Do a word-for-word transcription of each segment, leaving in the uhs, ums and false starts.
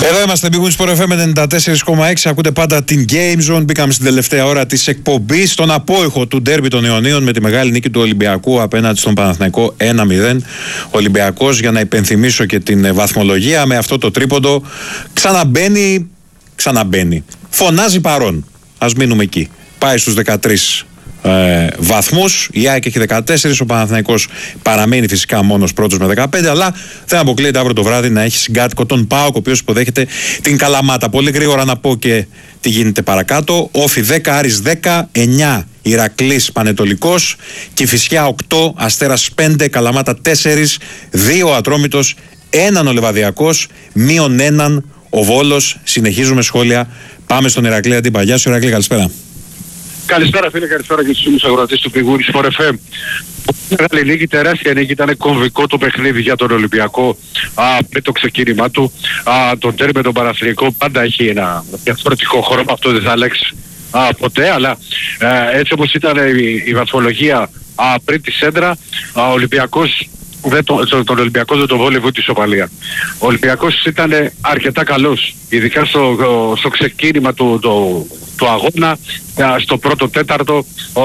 Εδώ είμαστε, Big Win Sport εφ εμ ενενήντα τέσσερα κόμμα έξι. Ακούτε πάντα την Game Zone. Μπήκαμε στην τελευταία ώρα της εκπομπής, στον απόϊχο του ντέρμπι των Ιωνίων με τη μεγάλη νίκη του Ολυμπιακού απέναντι στον Παναθηναϊκό ένα μηδέν. Ολυμπιακός, για να υπενθυμίσω και την βαθμολογία, με αυτό το τρίποντο ξαναμπαίνει, ξαναμπαίνει. Φωνάζει παρόν. Ας μείνουμε εκεί. Πάει στους δεκατρείς Ε, βαθμούς. Η ΑΕΚ έχει δεκατέσσερα, ο Παναθηναϊκός παραμένει φυσικά μόνος πρώτος με δεκαπέντε, αλλά δεν αποκλείεται αύριο το βράδυ να έχει συγκάτοικο τον ΠΑΟΚ, ο οποίος υποδέχεται την Καλαμάτα. Πολύ γρήγορα να πω και τι γίνεται παρακάτω. Όφι δέκα, Άρης δέκα, εννιά Ηρακλής Πανετολικός, Κηφισιά οκτώ, Αστέρας πέντε, Καλαμάτα τέσσερα, δύο Ατρόμητος, έναν ο Λεβαδιακός, μείον έναν ο Βόλος. Συνεχίζουμε σχόλια. Πάμε στον Ηρακλή Αντίπα. Γεια σου Ηρακλή, καλησπέρα. Καλησπέρα φίλε, καλησπέρα και στους φίλους αγορατές του Big Win Sport εφ εμ. Μεγάλη νίκη, τεράστια νίκη, ήταν κομβικό το παιχνίδι για τον Ολυμπιακό α, με το ξεκίνημά του. Α, τον τέρμι με τον Παναθηναϊκό πάντα έχει ένα διαφορετικό χρώμα, αυτό δεν θα αλλάξει α, ποτέ, αλλά α, έτσι όπως ήταν η, η βαθμολογία α, πριν τη σέντρα, α, ο Ολυμπιακός δεν το, τον Ολυμπιακό δεν τον βόλευε ούτε η ισοπαλία. Ο Ολυμπιακός ήταν αρκετά καλός, ειδικά στο, στο ξεκίνημα του, του, του αγώνα, στο πρώτο τέταρτο, ο,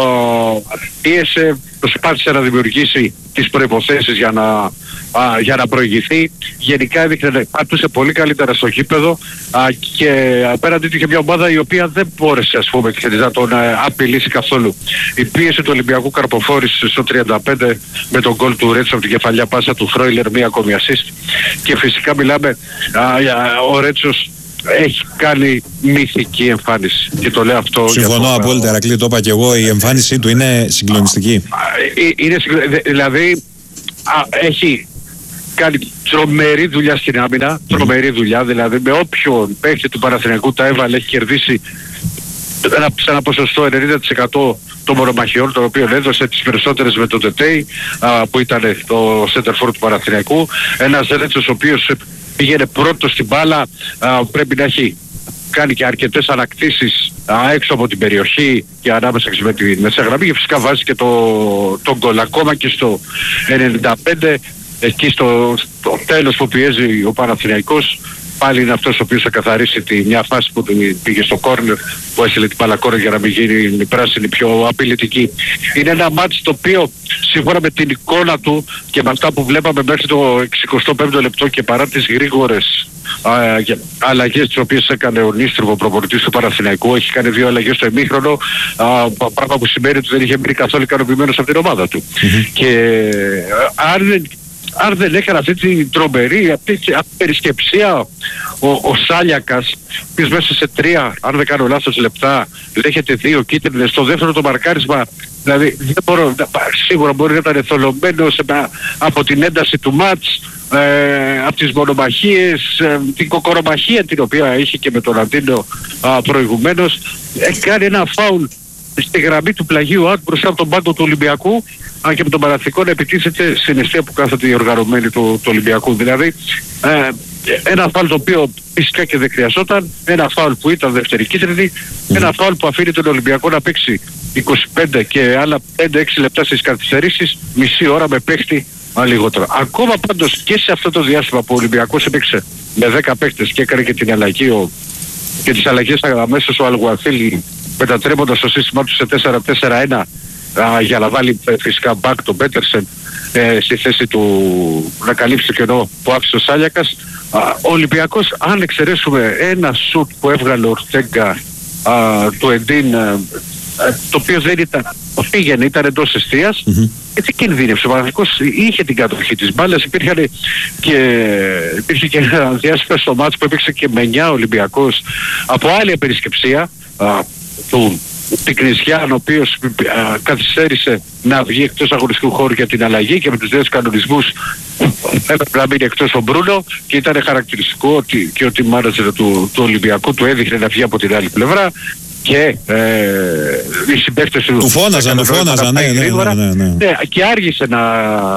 πίεσε, προσπάθησε να δημιουργήσει τις προϋποθέσεις για να, α, για να προηγηθεί. Γενικά έδειχνε, πατούσε πολύ καλύτερα στο γήπεδο α, και απέναντι του είχε μια ομάδα η οποία δεν μπόρεσε, ας πούμε, να τον α, απειλήσει καθόλου. Η πίεση του Ολυμπιακού καρποφόρησε στο τριάντα πέντε με τον γκολ του Ρέτσο από την κεφαλιά πάσα του Φρόιλερ, μία ακόμη assist. Και φυσικά μιλάμε, α, ο Ρέτσος έχει κάνει μυθική εμφάνιση και το λέω αυτό. Συμφωνώ απόλυτα, Ηρακλή, το είπα και εγώ, η εμφάνισή του είναι συγκλονιστική. Είναι συγκλονιστική, δηλαδή α, έχει κάνει τρομερή δουλειά στην άμυνα, τρομερή δουλειά, δηλαδή με όποιον παίχτη του Παναθηναϊκού τα έβαλε, έχει κερδίσει ένα, σε ένα ποσοστό ενενήντα τοις εκατό των μονομαχιών, τον οποίο έδωσε τις περισσότερες με τον Τετέι, που ήταν το center for του Παναθηναϊκού. Ένας Ρέτσος ο οποίος πήγαινε πρώτο στην μπάλα, α, πρέπει να έχει κάνει και αρκετές ανακτήσεις α, έξω από την περιοχή και ανάμεσα με τη μεσαία γραμμή, και φυσικά βάζει και το, τον γκολ. Ακόμα και στο ενενήντα πέντε, εκεί στο, στο τέλος που πιέζει ο Παναθηναϊκός, πάλι είναι αυτός ο οποίος θα καθαρίσει τη μια φάση που πήγε στο κόρνερ, που έστειλε την μπάλα κόρνερ για να μην γίνει η πράσινη πιο απειλητική. Είναι ένα μάτς το οποίο σύμφωνα με την εικόνα του και με αυτά που βλέπαμε μέχρι το εξηκοστό πέμπτο λεπτό και παρά τις γρήγορες αλλαγές τις οποίες έκανε ο Νίστροβο, προπονητής του Παναθηναϊκού, έχει κάνει δύο αλλαγές στο ημίχρονο, α, πράγμα που σημαίνει ότι δεν είχε μείνει καθόλου ικανοποιημένος από την ομάδα του. Mm-hmm. Και αν δεν Αν δεν έκανε αυτή την τρομερή αυτή την περισκεψία, ο, ο Σάλιακας, που μέσα σε τρία, αν δεν κάνω λάθος, λεπτά δέχεται δύο κίτρινες, στο δεύτερο το μαρκάρισμα, δηλαδή δεν μπορώ, σίγουρα μπορεί να ήταν θολωμένος από την ένταση του μάτς, ε, από τις μονομαχίες, ε, την κοκορομαχία την οποία είχε και με τον Αντίνο προηγουμένως, έκανε ένα φάουλ στη γραμμή του πλαγίου Άκ μπροστά από τον πάγκο του Ολυμπιακού, αν και με τον Παναθηναϊκό να επιτίθεται στην αιστεία που κάθεται η οργανωμένη του, του Ολυμπιακού. Δηλαδή ε, ένα φάουλ το οποίο φυσικά και δεν χρειαζόταν, ένα φάουλ που ήταν δεύτερη κίτρινη, mm. ένα φάουλ που αφήνει τον Ολυμπιακό να παίξει είκοσι πέντε και άλλα πέντε έξι λεπτά στις καθυστερήσεις, μισή ώρα με παίχτη λιγότερο. Ακόμα πάντως και σε αυτό το διάστημα που ο Ολυμπιακός έπαιξε με δέκα παίχτες και έκανε και την αλλαγή ο, και τις αλλαγές αμέσως ο Αλγουαθίλη, μετατρέποντας το σύστημά του σε τέσσερα τέσσερα ένα α, για να βάλει φυσικά back τον Πέτερσεν ε, στη θέση του να καλύψει το κενό που άφησε ο Σάλιακας. Α, ο Ολυμπιακός, αν εξαιρέσουμε ένα σουτ που έβγαλε ο Ορτέγκα του Εντίν, α, το οποίο δεν ήταν, πήγαινε, ήταν εντός εστίας, mm-hmm. έτσι κινδύνευσε. Ο Παναθηναϊκός είχε την κατοχή της μπάλας, υπήρχε και, υπήρχε και ένα διάστημα στο μάτς που έπαιξε και με εννιά Ολυμπιακός από άλλη απερισκεψία α, του Πικνησιάν, ο οποίος α, καθυστέρησε να βγει εκτός αγωνιστικού χώρου για την αλλαγή και με τους νέους κανονισμούς έπρεπε να μείνει εκτός ο Μπρούνο, και ήταν χαρακτηριστικό ότι και ότι μάνατζερ του, του Ολυμπιακού του έδειχνε να βγει από την άλλη πλευρά και ε, οι συμπαίκτες του του φώναζαν, του φώναζαν, ναι, ναι, ναι, ναι, ναι. ναι, και άργησε να,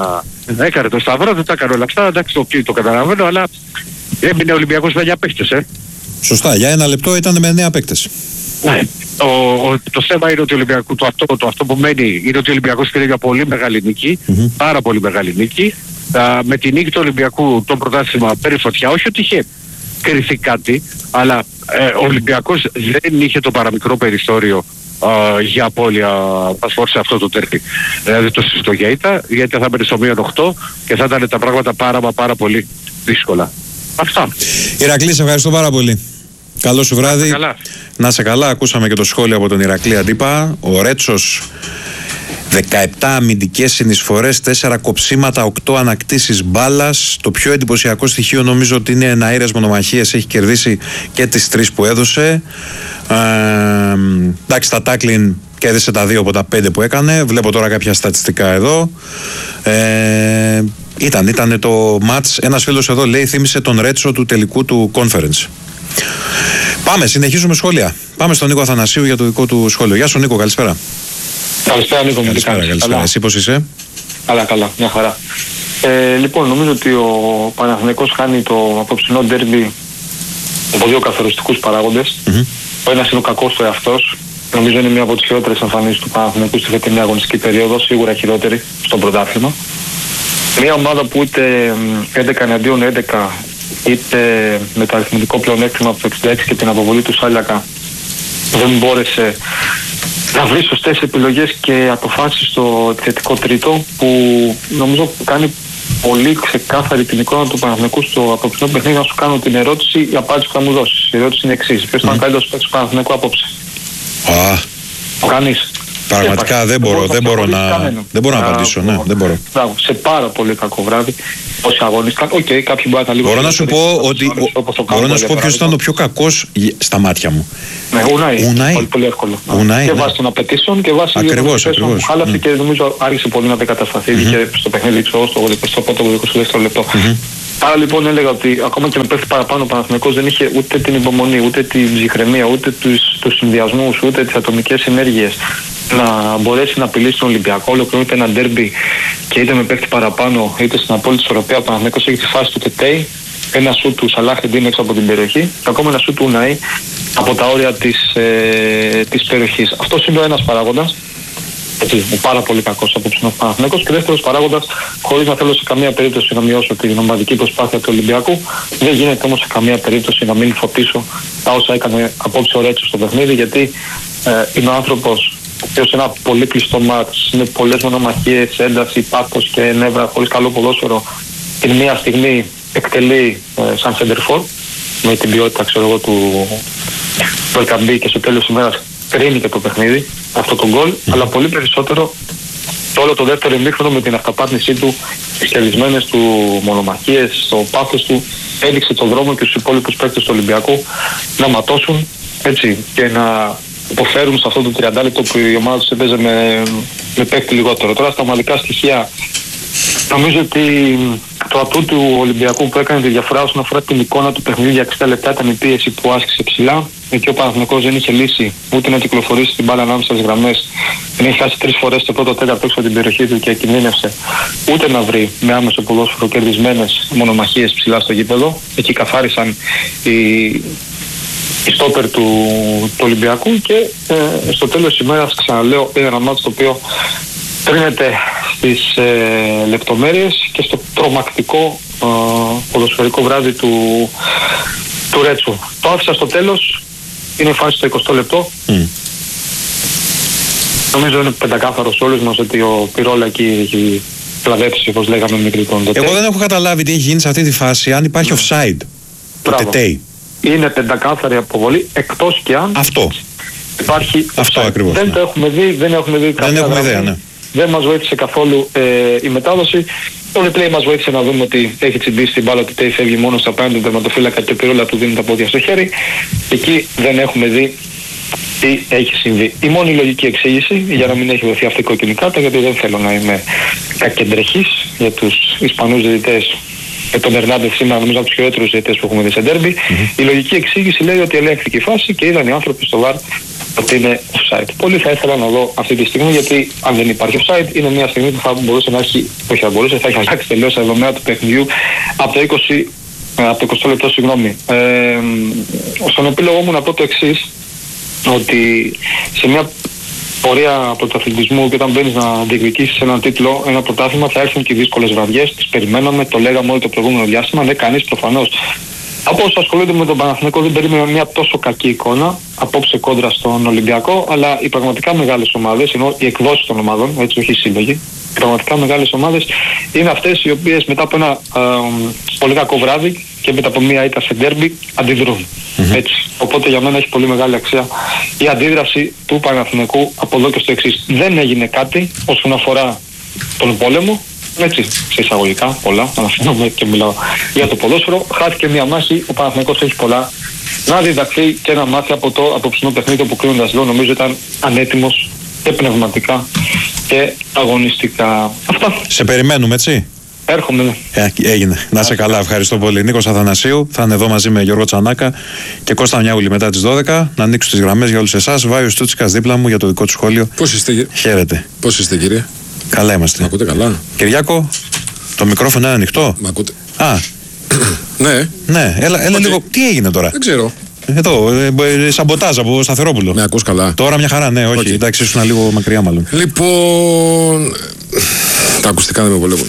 να έκανε το σταυρό, δεν τα έκανε όλα αυτά, εντάξει, το, το καταλαβαίνω, αλλά έμεινε ο Ολυμπιακός με εννιά παίκτες, ε. Σωστά, για ένα λεπτό ήταν με εννιά παίκτες. Ναι. Ο, ο, το θέμα είναι ότι ο Ολυμπιακός, το αυτό, το αυτό που μένει είναι ότι ο Ολυμπιακός πήρε μια πολύ μεγάλη νίκη, mm-hmm. πάρα πολύ μεγάλη νίκη. Α, με τη νίκη του Ολυμπιακού το πρωτάθλημα παίρνει φωτιά, όχι ότι είχε κριθεί κάτι, αλλά ε, ο Ολυμπιακός δεν είχε το παραμικρό περιθώριο Uh, για απώλεια πασφόρ σε αυτό το τέρπι. Δηλαδή το συζητώ για ήττα, γιατί θα μπαίνει στο μείον οκτώ και θα ήταν τα πράγματα πάρα μα πάρα πολύ δύσκολα. Αυτά. Ηρακλή, σε ευχαριστώ πάρα πολύ. Καλό σου βράδυ. Καλά. Να σε καλά. Ακούσαμε και το σχόλιο από τον Ηρακλή Αντίπα. Ο Ρέτσος, δεκαεπτά αμυντικές συνεισφορές, τέσσερα κοψίματα, οκτώ ανακτήσεις μπάλας. Το πιο εντυπωσιακό στοιχείο νομίζω ότι είναι εναήρες μονομαχίες. Έχει κερδίσει και τις τρεις που έδωσε. Ε, εντάξει, τα τάκλιν κέρδισε τα δύο από τα πέντε που έκανε. Βλέπω τώρα κάποια στατιστικά εδώ. Ε, ήταν, ήταν το μάτς. Ένας φίλος εδώ λέει, θύμισε τον Ρέτσο του τελικού του conference. Πάμε, συνεχίζουμε σχόλια. Πάμε στον Νίκο Αθανασίου για το δικό του σχόλιο. Γεια σου Νίκο, καλησπέρα. Καλησπέρα Νίκο, καλησπέρα, μου καλησπέρα. Καλά. Εσύ πώς είσαι? Καλά, καλά, μια χαρά. Ε, λοιπόν, νομίζω ότι ο Παναθηναϊκός χάνει το απόψινό ντέρμπι από δύο καθοριστικούς παράγοντες. Mm-hmm. Ο ένας είναι ο κακός του εαυτός. Νομίζω είναι μία από τις χειρότερες εμφανίσεις του Παναθηναϊκού στη φετινή αγωνιστική περίοδο, σίγουρα χειρότερη στο πρωτάθλημα. Μια ομάδα που είτε έντεκα εναντίον έντεκα, είτε με το αριθμητικό πλεονέκτημα από το εξήντα έξι και την αποβολή του Σάλιακα, δεν μπόρεσε να βρει σωστές επιλογές και αποφάσεις στο επιθετικό τρίτο, που νομίζω κάνει πολύ ξεκάθαρη την εικόνα του Παναθηναϊκού στο απόψινό παιχνίδι. Να σου κάνω την ερώτηση, η απάντηση που θα μου δώσεις. Η ερώτηση είναι εξής: ποιος ήταν ο καλύτερος παίκτης του Παναθηναϊκού απόψε? Α, κανείς. Πραγματικά δεν μπορώ, δεν μπορώ να, δεν μπορώ να απαντήσω. Ναι, δεν μπορώ. Μπράβο, σε πάρα πολύ κακό βράδυ. Όσοι αγωνίστηκαν, οκ, okay, κάποιοι μπορεί να ήταν λίγο. Μπορώ να σου πω ότι. Μπορώ να σου πω ποιος ήταν ο πιο κακός στα μάτια μου. Ναι, Ουνάι. Ουνάι. Πολύ, πολύ εύκολο. Ουνάι, και ναι. βάσει των απαιτήσεων και βάσει των απαιτήσεων που χάλασε mm. και νομίζω άρχισε πολύ να αντικατασταθεί mm-hmm. και στο παιχνίδι του στο είκοσι δεύτερο λεπτό. Mm-hmm. Άρα λοιπόν έλεγα ότι ακόμα και με πέφτει παραπάνω ο Παναθηναϊκός δεν είχε ούτε την υπομονή, ούτε την ψυχραιμία, ούτε τους, τους συνδυασμούς, ούτε τις ατομικές ενέργειες να μπορέσει να απειλήσει τον Ολυμπιακό. Ολοκληρώνεται ένα ντέρμπι και είτε με πέφτει παραπάνω είτε στην απόλυτη ισορροπία. Ο Παναθηναϊκός έχει τη φάση του Τετέι, ένα σούτ του Σαλάχ-Εντίν έξω από την περιοχή και ακόμα ένα σούτ του Ουνάι από τα όρια της, ε, της περιοχής. Αυτός είναι ο ένας παράγοντας. Έτσι, πάρα πολύ κακός απόψε ο Παναθηναϊκός. Και δεύτερος παράγοντας, χωρίς να θέλω σε καμία περίπτωση να μειώσω την ομαδική προσπάθεια του Ολυμπιακού, δεν γίνεται όμως σε καμία περίπτωση να μην φωτίσω τα όσα έκανε απόψε ο Ρέτσος στο παιχνίδι, γιατί ε, είναι ο άνθρωπος ο οποίος σε ένα πολύ κλειστό μάτς, με πολλές μονομαχίες, ένταση, πάθος και νεύρα, χωρίς καλό ποδόσφαιρο, την μία στιγμή εκτελεί ε, σαν σεντερφόρ με την ποιότητα ξέρω εγώ του Ελκαμπή και στο τέλος της ημέρας κρίνει και το παιχνίδι, αυτό το γκολ, mm. αλλά πολύ περισσότερο το όλο το δεύτερο ημίχρονο με την αυταπάτησή του, τις κερδισμένες του μονομαχίες, το πάθος του, έδειξε τον δρόμο και στους υπόλοιπους παίκτες του Ολυμπιακού να ματώσουν έτσι και να υποφέρουν σε αυτό το τριάντα λεπτό που η ομάδα τους έπαιζε με, με παίκτη λιγότερο. Τώρα στα ομαδικά στοιχεία νομίζω ότι το ατού του Ολυμπιακού που έκανε τη διαφορά όσον αφορά την εικόνα του παιχνιδιού για εξήντα λεπτά ήταν η πίεση που άσκησε ψηλά. Εκεί ο Παναθηναϊκός δεν είχε λύσει ούτε να κυκλοφορήσει την μπάλα ανάμεσα στις γραμμές. Δεν είχε χάσει τρεις φορές το πρώτο τέταρτο έξω από την περιοχή του και κινδύνευσε ούτε να βρει με άμεσο ποδόσφαιρο κερδισμένες μονομαχίες ψηλά στο γήπεδο. Εκεί καθάρισαν οι, οι στόπερ του, του Ολυμπιακού και ε, στο τέλος της ημέρας, ξαναλέω, είναι ένα μάτι το οποίο κρίνεται στις ε, λεπτομέρειες και στο τρομακτικό ε, ποδοσφαιρικό βράδυ του, του Ρέτσου. Το άφησα στο τέλος, είναι φάση στο εικοστό λεπτό. Mm. Νομίζω είναι πεντακάθαρο σε όλους μας ότι ο Πυρόλα εκεί έχει πλαδέψει, όπως λέγαμε μικρή τον Τετέι. Εγώ δεν έχω καταλάβει τι έχει γίνει σε αυτή τη φάση, αν υπάρχει mm. offside. Το Τετέι. Είναι πεντακάθαρη αποβολή, εκτός και αν αυτό υπάρχει αυτό ακριβώς, δεν ναι. το έχουμε δει, δεν έχουμε δει δεν έχουμε ιδέα, ναι. Δεν μας βοήθησε καθόλου ε, η μετάδοση. Το replay μας βοήθησε να δούμε ότι έχει τσιμπήσει την μπάλα του Τέι, φεύγει μόνο στα πέντε του τερματοφύλακα και ο Πυρόλα του δίνει τα πόδια στο χέρι. Εκεί δεν έχουμε δει τι έχει συμβεί. Η μόνη λογική εξήγηση για να μην έχει δοθεί αυτή η κόκκινη κάρτα, γιατί δεν θέλω να είμαι κακεντρεχής για τους Ισπανούς διαιτητές. Και τον Ερνάντεθ σήμερα νομίζω από τους χειρότερους διαιτητές που έχουμε δει σε ντέρμπι. Mm-hmm. Η λογική εξήγηση λέει ότι ελέγχθηκε η φάση και είδαν οι άνθρωποι στο βαρ ότι είναι offside. Πολύ θα ήθελα να δω αυτή τη στιγμή, γιατί αν δεν υπάρχει offside είναι μια στιγμή που θα μπορούσε να έχει, όχι θα μπορούσε, θα έχει αλλάξει τελείως τα δεδομένα του παιχνιδιού από το είκοσι, από το εικοστό λεπτό, συγγνώμη. Ε, στον επίλογο μου να πω το εξής, ότι σε μια πορεία πρωταθλητισμού και όταν μπαίνεις να διεκδικήσεις έναν τίτλο, ένα πρωτάθλημα, θα έρθουν και δύσκολες βραδιές, τις περιμέναμε, το λέγαμε όλο το προηγούμενο διάστημα. Ναι, κανείς προφανώς Από όσοι ασχολούνται με τον Παναθηναϊκό δεν περίμενα μια τόσο κακή εικόνα απόψε κόντρα στον Ολυμπιακό, αλλά οι πραγματικά μεγάλες ομάδες, ενώ οι εκδόσεις των ομάδων, έτσι όχι οι σύλλογοι, οι πραγματικά μεγάλες ομάδες είναι αυτές οι οποίες μετά από ένα ε, πολύ κακό βράδυ και μετά από μια ήττα σε ντέρμπι αντιδρούν. Mm-hmm. Έτσι. Οπότε για μένα έχει πολύ μεγάλη αξία η αντίδραση του Παναθηναϊκού από εδώ και στο εξής. Δεν έγινε κάτι όσον αφορά τον πόλεμο. Έτσι, σε εισαγωγικά πολλά, αναφέρομαι και μιλάω για το ποδόσφαιρο. Χάθηκε μια μάχη, ο Παναθηναϊκός έχει πολλά να διδαχθεί και να μάθει από το απόψινό παιχνίδι που κλείνοντας εδώ νομίζω ήταν ανέτοιμος και πνευματικά και αγωνιστικά. Αυτά. Σε περιμένουμε, έτσι. Έρχομαι, ναι. Ε, έγινε. Να είσαι καλά, ευχαριστώ πολύ. Νίκος Αθανασίου θα είναι εδώ μαζί με Γιώργο Τσανάκα και Κώστα Μιάουλη μετά τις δώδεκα. Να ανοίξω τις γραμμές για όλους εσάς. Βάιος Στούτσικας δίπλα μου για το δικό του σχόλιο. Πώς είστε, κύριε? Χαίρετε. Πώς είστε, κύριε? Καλά είμαστε. Μ' ακούτε καλά? Κυριάκο, το μικρόφωνο είναι ανοιχτό. Μ' ακούτε? Α. Ναι. Ναι, έλα, έλα okay. λίγο. Τι έγινε τώρα? Δεν ξέρω. Εδώ, ε, ε, σαμποτάζ από Σταθερόπουλο. Με ακούς καλά? Τώρα μια χαρά, ναι, όχι. Okay. Εντάξει, ήσουν λίγο μακριά μάλλον. Λοιπόν. Τα ακουστικά δεν με βολεύουν.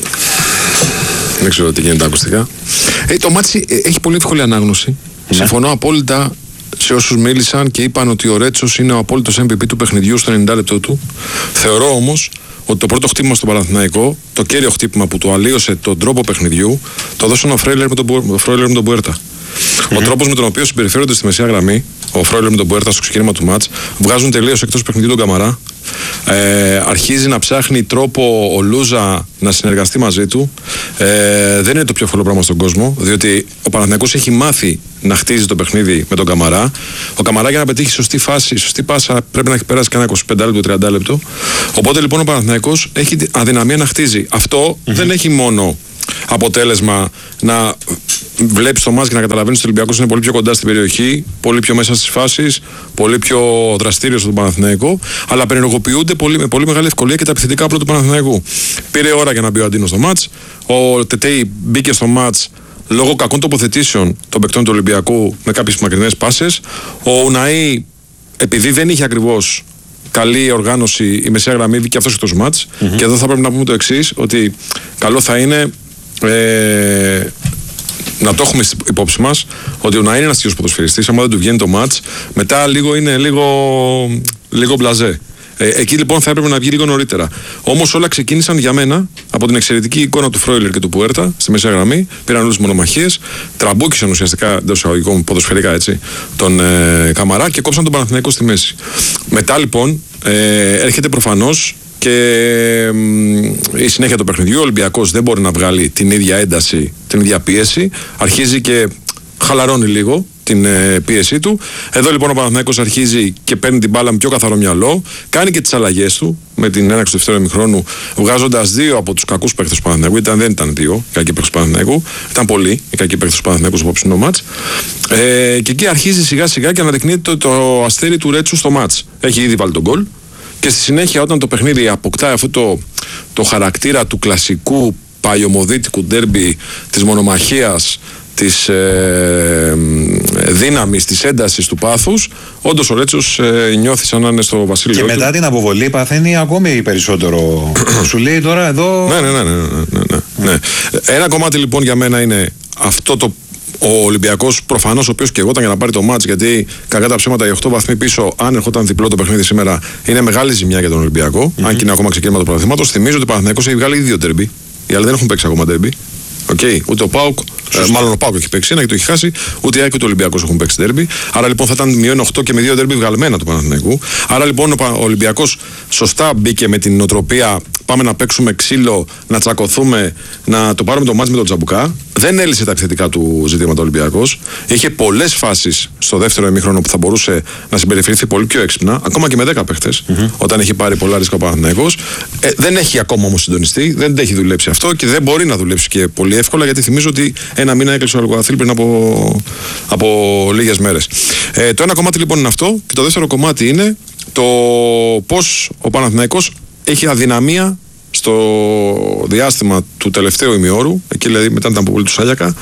Δεν ξέρω τι γίνεται τα ακουστικά. Ε, το μάτσι έχει πολύ εύκολη ανάγνωση. Ναι. Συμφωνώ απόλυτα σε όσους μίλησαν και είπαν ότι ο Ρέτσος είναι ο απόλυτος εμ βι πι του παιχνιδιού στο ενενήντα λεπτό του. Θεωρώ όμως ότι το πρώτο χτύπημα στο Παναθηναϊκό, το κέριο χτύπημα που του αλλίωσε τον τρόπο παιχνιδιού, το δώσαν ο Φρόιλερ με τον, με τον Μπουέρτα. Mm-hmm. Ο τρόπος με τον οποίο συμπεριφέρονται στη μεσαία γραμμή, ο Φρόιλερ με τον Μπουέρτα στο ξεκίνημα του μάτς, βγάζουν τελείως εκτός παιχνιδιού τον Καμαρά. Ε, αρχίζει να ψάχνει τρόπο ο Λούζα να συνεργαστεί μαζί του. Ε, δεν είναι το πιο εύκολο πράγμα στον κόσμο, διότι ο Παναθηναϊκός έχει μάθει να χτίζει το παιχνίδι με τον Καμαρά. Ο Καμαρά για να πετύχει σωστή φάση, σωστή πάσα πρέπει να έχει περάσει κανένα είκοσι πέντε λεπτό, τριάντα λεπτό. Οπότε λοιπόν ο Παναθηναϊκός έχει αδυναμία να χτίζει. Αυτό mm-hmm. δεν έχει μόνο αποτέλεσμα να βλέπεις το μάτς και να καταλαβαίνεις ότι ο Ολυμπιακός είναι πολύ πιο κοντά στην περιοχή, πολύ πιο μέσα στις φάσεις, πολύ πιο δραστήριος στον Παναθηναϊκό, αλλά απενεργοποιούνται πολύ, με πολύ μεγάλη ευκολία και τα επιθετικά όπλα του Παναθηναϊκού. Πήρε ώρα για να μπει ο Αντίνος στο μάτς. Ο Τετέι μπήκε στο μάτς λόγω κακών τοποθετήσεων των παικτών του Ολυμπιακού με κάποιες μακρινές πάσες. Ο Ουναή, επειδή δεν είχε ακριβώς καλή οργάνωση η μεσαία γραμμή, και αυτός εκτός μάτς. Mm-hmm. Και εδώ θα πρέπει να πούμε το εξής, ότι καλό θα είναι ε, να το έχουμε υπόψη μας ότι ο Ναή είναι ένας τυχερός ποδοσφαιριστής. Άμα δεν του βγαίνει το μάτς, μετά λίγο είναι λίγο, λίγο μπλαζέ. Ε, εκεί λοιπόν θα έπρεπε να βγει λίγο νωρίτερα. Όμως όλα ξεκίνησαν για μένα από την εξαιρετική εικόνα του Φρόιλερ και του Πουέρτα στη μεσαία γραμμή. Πήραν όλες τις μονομαχίες, τραμπούκησαν ουσιαστικά εντός εισαγωγικών ποδοσφαιρικά έτσι, τον ε, Καμαρά και κόψαν τον Παναθηναϊκό στη μέση. Μετά λοιπόν ε, έρχεται προφανώς και ε, η συνέχεια του παιχνιδιού. Ο Ολυμπιακός δεν μπορεί να βγάλει την ίδια ένταση, την ίδια πίεση. Αρχίζει και χαλαρώνει λίγο την ε, πίεσή του. Εδώ λοιπόν ο Παναθηναϊκός αρχίζει και παίρνει την μπάλα με πιο καθαρό μυαλό. Κάνει και τις αλλαγές του με την έναρξη του δεύτερου ημιχρόνου, βγάζοντας δύο από τους κακούς παίκτες του Παναθηναϊκού. Ήταν, δεν ήταν δύο οι κακοί παίκτες του Παναθηναϊκού. Ήταν πολλοί οι κακοί παίκτες του Παναθηναϊκού στο απόψινό μάτς. Ε, και εκεί αρχίζει σιγά σιγά και αναδεικνύεται το, το αστέρι του Ρέτσου στο μάτς. Έχει ήδη βάλει τον γκολ. Και στη συνέχεια, όταν το παιχνίδι αποκτά αυτό το, το χαρακτήρα του κλασικού παλιωμοδίτικου ντέρμπι, της μονομαχίας, της ε, δύναμης, της έντασης του πάθους, όντως ο Ρέτσος ε, νιώθει σαν να είναι στο βασίλειο και του. Και μετά την αποβολή παθαίνει ακόμη περισσότερο. Σου λέει τώρα εδώ. Ναι, ναι, ναι, ναι, ναι, ναι, ναι. Ένα κομμάτι λοιπόν για μένα είναι αυτό το. Ο Ολυμπιακός προφανώς, ο οποίος και εγώ ήταν για να πάρει το μάτς, γιατί κακά τα ψέματα οι οκτώ βαθμοί πίσω, αν ερχόταν διπλό το παιχνίδι σήμερα, είναι μεγάλη ζημιά για τον Ολυμπιακό. Mm-hmm. Αν και είναι ακόμα ξεκίνημα του πρωταθλήματος. Θυμίζω ότι ο Παναθηναϊκός έχει βγάλει δύο ντέρμπι. Οι άλλοι δεν έχουν παίξει ακόμα ντέρμπι. Okay. Ούτε ο Πάουκ, ε, μάλλον ο Πάουκ έχει παίξει ένα και το έχει χάσει, ούτε η ΑΕΚ ούτε ο Ολυμπιακός έχουν παίξει ντέρμπι. Άρα λοιπόν θα ήταν μείον οκτώ και με δύο ντέρμπι βγαλμένα του Παναθηναϊκού. Άρα λοιπόν ο Ολυμπιακός σωστά μπήκε με την νοοτροπία πάμε να παίξουμε ξύλο, να τσακωθούμε, να το πάρουμε το μάτς με τον Τζαμπουκά. Δεν έλυσε τα επιθετικά του ζητήματα ο Ολυμπιακός. Είχε πολλές φάσεις στο δεύτερο ημίχρονο που θα μπορούσε να συμπεριφερθεί πολύ πιο έξυπνα, ακόμα και με δέκα παίχτες, mm-hmm. όταν έχει πάρει πολλά ρίσκα ο Παναθηναϊκός. Ε, δεν έχει ακόμα όμως συντονιστεί, δεν έχει δουλέψει αυτό και δεν μπορεί να δουλέψει και πολύ εύκολα, γιατί θυμίζω ότι ένα μήνα έκλεισε ο Αλγοαθήλ πριν από, από λίγες μέρες. Ε, το ένα κομμάτι λοιπόν είναι αυτό, και το δεύτερο κομμάτι είναι το πώς ο Παναθηναϊκός έχει αδυναμία στο διάστημα του τελευταίου ημιώρου, εκεί δηλαδή μετά την αποβολή του Σάλιακα,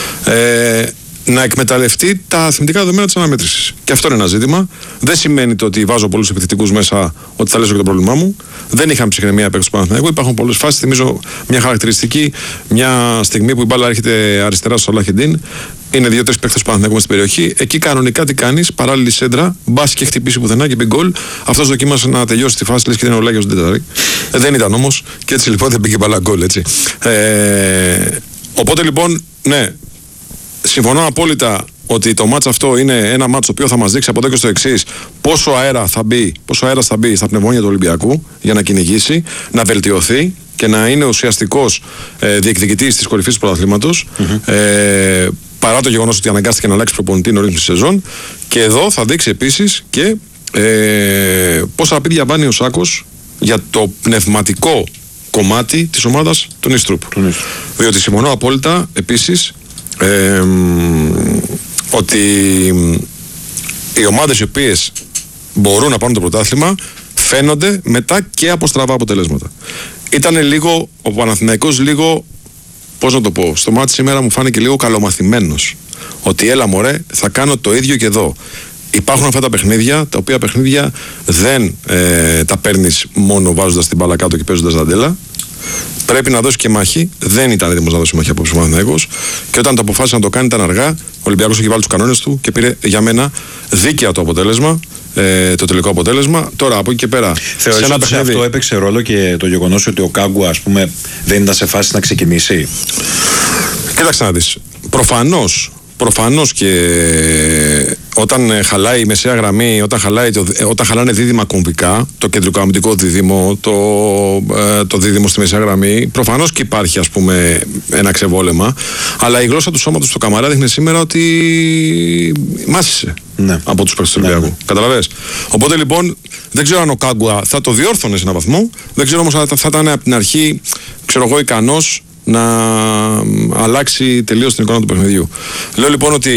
ε, να εκμεταλλευτεί τα αριθμητικά δεδομένα της αναμέτρησης. Και αυτό είναι ένα ζήτημα. Δεν σημαίνει το ότι βάζω πολλούς επιθετικούς μέσα ότι θα λύσω και το πρόβλημά μου. Δεν είχαμε ψυχραιμία παίκτες του Παναθηναϊκού. Υπάρχουν πολλές φάσεις. Θυμίζω μια χαρακτηριστική, μια στιγμή που η μπάλα έρχεται αριστερά στο Σαλάχιντιν. είναι δύο-τρεις παίκτες που έχουμε στην περιοχή. Εκεί κανονικά τι κάνεις, παράλληλη σέντρα, μπας και χτυπήσει πουθενά και μπει γκολ. Αυτός δοκίμασε να τελειώσει τη φάση, λες και ήταν ο Λάγιος Ντεταρή. Ε, δεν ήταν όμως, και έτσι λοιπόν δεν πήγε μπαλά γκολ, έτσι. Ε, οπότε λοιπόν, ναι, συμφωνώ απόλυτα ότι το μάτς αυτό είναι ένα μάτς το οποίο θα μας δείξει από εδώ και στο εξής πόσο αέρα θα μπει, πόσο αέρας θα μπει στα πνευμόνια του Ολυμπιακού για να κυνηγήσει, να βελτιωθεί και να είναι ουσιαστικός ε, διεκδικητής της κορυφής του πρωταθλήματος, mm-hmm. ε, παρά το γεγονός ότι αναγκάστηκε να αλλάξει προπονητή νωρίς στη σεζόν. Και εδώ θα δείξει επίσης και ε, πόσα ραπίδια βάνει ο Σάκος για το πνευματικό κομμάτι της ομάδας του Νίστρουπ. Διότι συμφωνώ απόλυτα επίσης ε, ότι οι ομάδες οι οποίες μπορούν να πάρουν το πρωτάθλημα φαίνονται μετά και από στραβά αποτελέσματα. Ήτανε λίγο, ο Παναθηναϊκός λίγο, πώς να το πω, στο μάτι σήμερα μου φάνηκε λίγο καλομαθημένος. Ότι έλα μωρέ, θα κάνω το ίδιο και εδώ. Υπάρχουν αυτά τα παιχνίδια, τα οποία παιχνίδια δεν ε, τα παίρνεις μόνο βάζοντας την μπάλα κάτω και παίζοντας δαντέλα. Πρέπει να δώσει και μάχη. Δεν ήταν έτοιμος να δώσει μάχη απόψε ο Παναθηναϊκός. Και όταν το αποφάσισε να το κάνει ήταν αργά. Ο Ολυμπιακός έχει βάλει τους κανόνες του και πήρε για μένα δίκαια το αποτέλεσμα. Ε, το τελικό αποτέλεσμα. Τώρα από εκεί και πέρα. Θεωρείς ότι σε αυτό έπαιξε ρόλο και το γεγονός ότι ο Κάγκου, ας πούμε, δεν ήταν σε φάση να ξεκινήσει? Κοίταξε να δεις. Προφανώς, προφανώς και όταν χαλάει η μεσαία γραμμή, όταν, χαλάει το, όταν χαλάνε δίδυμα κομβικά, το κεντρικό αμυντικό δίδυμο, το, το δίδυμο στη μεσαία γραμμή, προφανώς και υπάρχει, ας πούμε, ένα ξεβόλεμα. Αλλά η γλώσσα του σώματος του Καμαρά δείχνει σήμερα ότι μάσησε, ναι, από τους παίκτες του Ολυμπιακού. Ναι. Καταλαβες. Οπότε λοιπόν δεν ξέρω αν ο Κάγκουα θα το διόρθωνε σε έναν βαθμό, δεν ξέρω όμως αν θα ήταν από την αρχή, ξέρω εγώ, ικανός να αλλάξει τελείως την εικόνα του παιχνιδιού. Λέω λοιπόν ότι